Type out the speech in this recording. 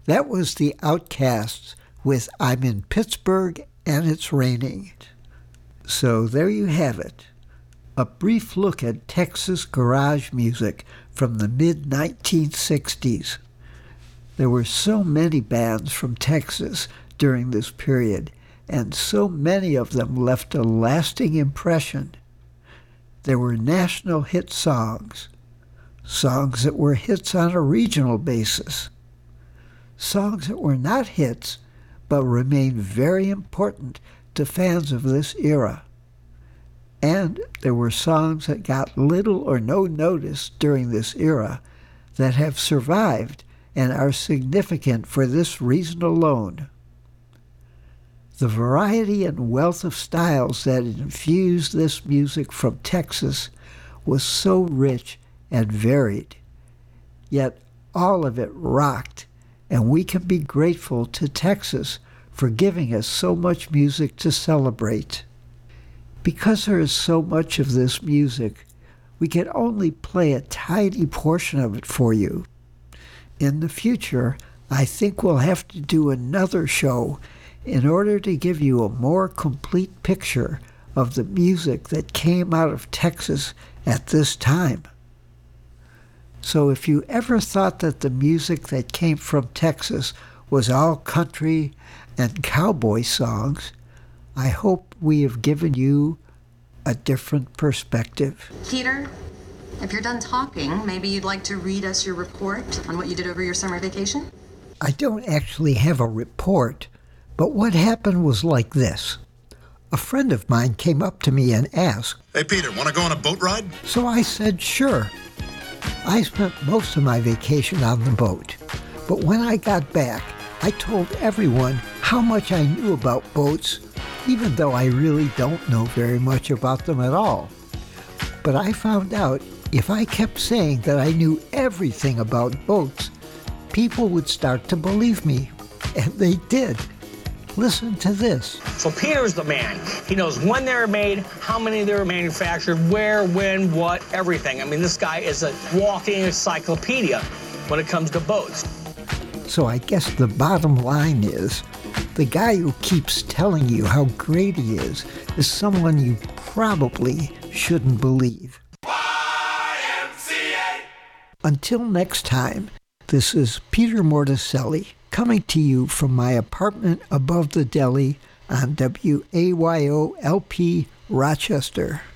That was the Outcasts with I'm in Pittsburgh and It's Raining. So there you have it. A brief look at Texas garage music from the mid-1960s. There were so many bands from Texas during this period, and so many of them left a lasting impression. There were national hit songs, songs that were hits on a regional basis, songs that were not hits but remained very important to fans of this era. And there were songs that got little or no notice during this era that have survived and are significant for this reason alone. The variety and wealth of styles that infused this music from Texas was so rich and varied. Yet all of it rocked, and we can be grateful to Texas for giving us so much music to celebrate. Because there is so much of this music, we can only play a tiny portion of it for you. In the future, I think we'll have to do another show in order to give you a more complete picture of the music that came out of Texas at this time. So if you ever thought that the music that came from Texas was all country and cowboy songs, I hope we have given you a different perspective. Peter, if you're done talking, maybe you'd like to read us your report on what you did over your summer vacation? I don't actually have a report, but what happened was like this. A friend of mine came up to me and asked, "Hey, Peter, want to go on a boat ride?" So I said, sure. I spent most of my vacation on the boat, but when I got back, I told everyone how much I knew about boats, even though I really don't know very much about them at all. But I found out if I kept saying that I knew everything about boats, people would start to believe me, and they did. Listen to this. So Peter's the man. He knows when they were made, how many they were manufactured, where, when, what, everything. I mean, this guy is a walking encyclopedia when it comes to boats. So I guess the bottom line is, the guy who keeps telling you how great he is someone you probably shouldn't believe. YMCA. Until next time, this is Peter Morticelli coming to you from my apartment above the deli on WAYO-LP Rochester.